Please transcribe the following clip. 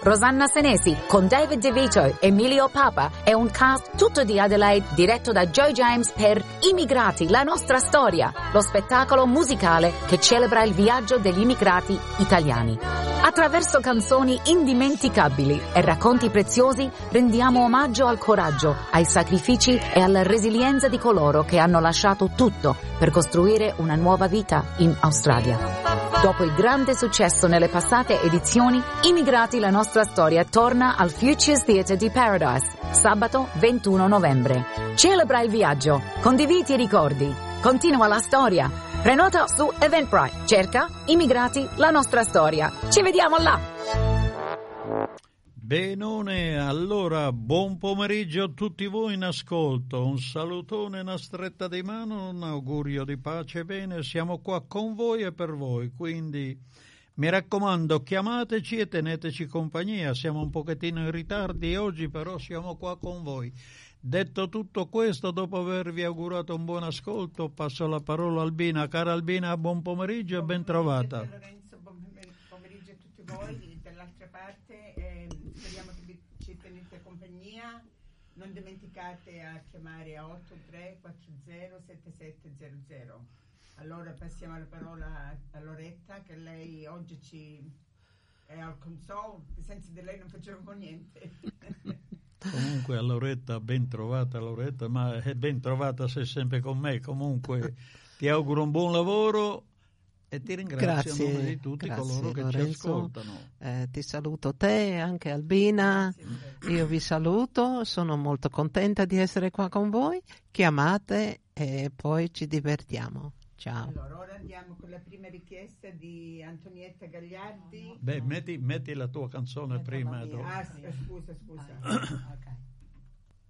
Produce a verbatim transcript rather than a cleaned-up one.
Rosanna Senesi con David DeVito, Emilio Papa e un cast tutto di Adelaide diretto da Joe James per Immigrati, la nostra storia, lo spettacolo musicale che celebra il viaggio degli immigrati italiani. Attraverso canzoni indimenticabili e racconti preziosi rendiamo omaggio al coraggio, ai sacrifici e alla resilienza di coloro che hanno lasciato tutto per costruire una nuova vita in Australia. Dopo il grande successo nelle passate edizioni, Immigrati la nostra storia torna al Futures Theatre di Paradise, sabato ventuno novembre. Celebra il viaggio, condividi i ricordi, continua la storia. Prenota su Eventbrite, cerca Immigrati la nostra storia. Ci vediamo là! Benone, allora buon pomeriggio a tutti voi in ascolto, un salutone, una stretta di mano, un augurio di pace e bene, siamo qua con voi e per voi, quindi mi raccomando chiamateci e teneteci compagnia, siamo un pochettino in ritardi oggi però siamo qua con voi. Detto tutto questo, dopo avervi augurato un buon ascolto, passo la parola a Albina. Cara Albina, buon pomeriggio e ben trovata. Lorenzo, buon pomeriggio a tutti voi dall'altra parte. Eh, speriamo che vi, ci tenete compagnia. Non dimenticate a chiamare a otto tre quattro zero sette sette zero zero. Allora passiamo la parola a Loretta, che lei oggi ci è al console, senza di lei non facevamo niente. Comunque a Loretta, ben trovata Loretta, ma è ben trovata sei sempre con me. Comunque ti auguro un buon lavoro e ti ringrazio grazie, a nome di tutti grazie, coloro che Lorenzo. ci ascoltano. Eh, ti saluto te, anche Albina. Grazie, io vi saluto, sono molto contenta di essere qua con voi. Chiamate e poi ci divertiamo. Ciao. Allora, ora andiamo con la prima richiesta di Antonietta Gagliardi. Beh, metti, metti la tua canzone la prima. Ah, scusa, scusa. Okay.